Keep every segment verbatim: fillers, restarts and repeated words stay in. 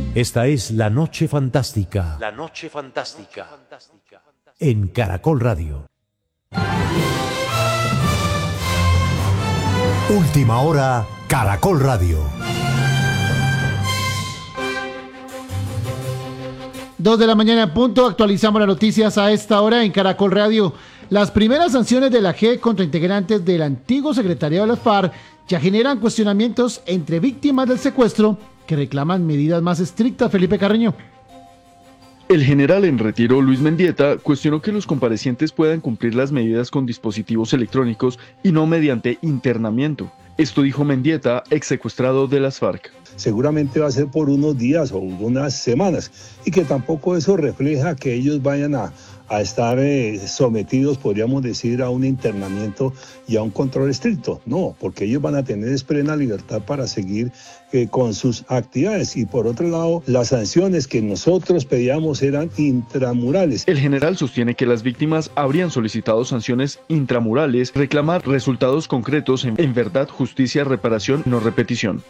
Esta es La Noche Fantástica. La Noche Fantástica. En Caracol Radio. Última hora, Caracol Radio. Dos de la mañana en punto, actualizamos las noticias a esta hora en Caracol Radio. Las primeras sanciones de la J E C contra integrantes del antiguo secretariado de las FARC ya generan cuestionamientos entre víctimas del secuestro que reclaman medidas más estrictas. Felipe Carreño. El general en retiro, Luis Mendieta, cuestionó que los comparecientes puedan cumplir las medidas con dispositivos electrónicos y no mediante internamiento. Esto dijo Mendieta, ex secuestrado de las FARC. Seguramente va a ser por unos días o unas semanas y que tampoco eso refleja que ellos vayan a, a estar eh, sometidos, podríamos decir, a un internamiento y a un control estricto. No, porque ellos van a tener plena libertad para seguir eh, con sus actividades. Y por otro lado, las sanciones que nosotros pedíamos eran intramurales. El general sostiene que las víctimas habrían solicitado sanciones intramurales, reclamar resultados concretos en, en verdad, justicia, reparación, no repetición.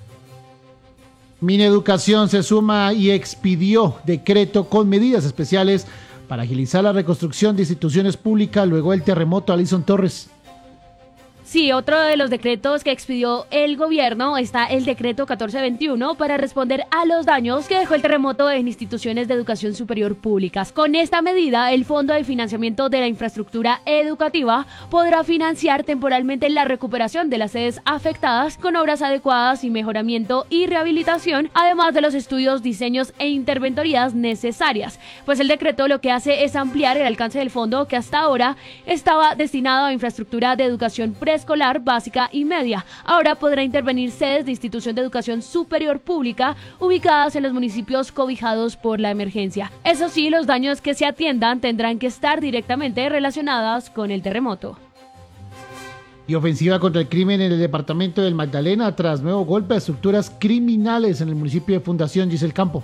Mineducación se suma y expidió decreto con medidas especiales para agilizar la reconstrucción de instituciones públicas luego del terremoto. Alison Torres. Sí, otro de los decretos que expidió el gobierno está el decreto catorce veintiuno para responder a los daños que dejó el terremoto en instituciones de educación superior públicas. Con esta medida, el Fondo de Financiamiento de la Infraestructura Educativa podrá financiar temporalmente la recuperación de las sedes afectadas con obras adecuadas y mejoramiento y rehabilitación, además de los estudios, diseños e interventorías necesarias. Pues el decreto lo que hace es ampliar el alcance del fondo que hasta ahora estaba destinado a infraestructura de educación preescolar escolar, básica y media. Ahora podrá intervenir sedes de institución de educación superior pública ubicadas en los municipios cobijados por la emergencia. Eso sí, los daños que se atiendan tendrán que estar directamente relacionados con el terremoto. Y ofensiva contra el crimen en el departamento del Magdalena tras nuevo golpe a estructuras criminales en el municipio de Fundación. Giselle Campo.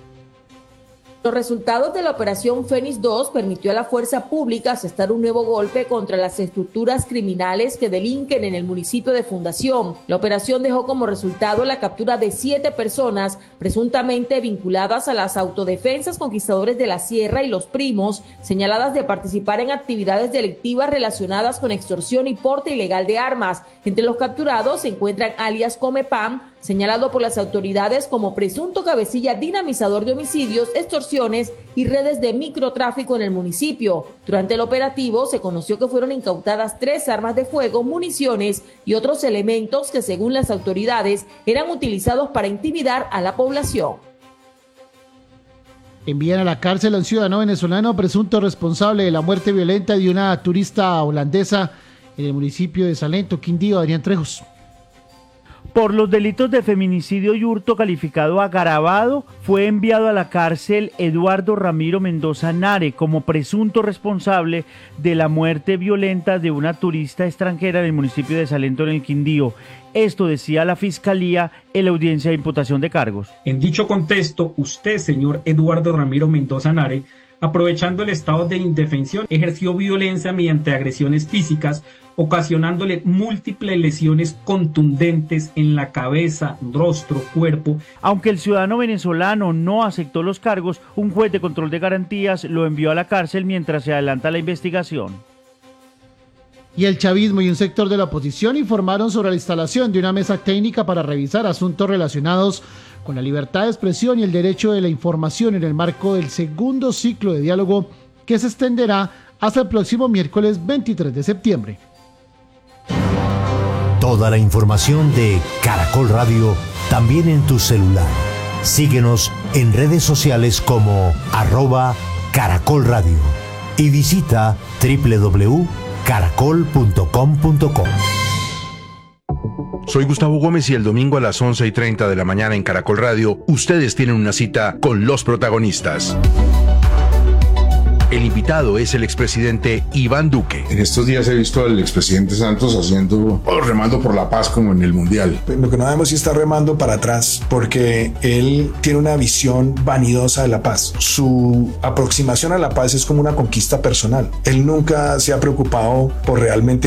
Los resultados de la operación Fénix dos permitió a la fuerza pública asestar un nuevo golpe contra las estructuras criminales que delinquen en el municipio de Fundación. La operación dejó como resultado la captura de siete personas presuntamente vinculadas a las autodefensas Conquistadores de la Sierra y Los Primos, señaladas de participar en actividades delictivas relacionadas con extorsión y porte ilegal de armas. Entre los capturados se encuentran alias Comepam, señalado por las autoridades como presunto cabecilla dinamizador de homicidios, extorsiones y redes de microtráfico en el municipio. Durante el operativo se conoció que fueron incautadas tres armas de fuego, municiones y otros elementos que, según las autoridades, eran utilizados para intimidar a la población. Envían a la cárcel a un ciudadano venezolano presunto responsable de la muerte violenta de una turista holandesa en el municipio de Salento, Quindío. Adrián Trejos. Por los delitos de feminicidio y hurto calificado agravado, fue enviado a la cárcel Eduardo Ramiro Mendoza Nare como presunto responsable de la muerte violenta de una turista extranjera en el municipio de Salento, en el Quindío. Esto decía la Fiscalía en la audiencia de imputación de cargos. En dicho contexto, usted, señor Eduardo Ramiro Mendoza Nare, aprovechando el estado de indefensión, ejerció violencia mediante agresiones físicas, ocasionándole múltiples lesiones contundentes en la cabeza, rostro, cuerpo. Aunque el ciudadano venezolano no aceptó los cargos, un juez de control de garantías lo envió a la cárcel mientras se adelanta la investigación. Y el chavismo y un sector de la oposición informaron sobre la instalación de una mesa técnica para revisar asuntos relacionados con la libertad de expresión y el derecho de la información en el marco del segundo ciclo de diálogo que se extenderá hasta el próximo miércoles veintitrés de septiembre. Toda la información de Caracol Radio también en tu celular. Síguenos en redes sociales como arroba Caracol Radio y visita doble u doble u doble u punto caracol punto com punto co. Soy Gustavo Gómez y el domingo a las once y treinta de la mañana en Caracol Radio, ustedes tienen una cita con los protagonistas. El invitado es el expresidente Iván Duque. En estos días he visto al expresidente Santos haciendo, oh, remando por la paz como en el Mundial. Lo que no sabemos si está remando para atrás, porque él tiene una visión vanidosa de la paz. Su aproximación a la paz es como una conquista personal. Él nunca se ha preocupado por realmente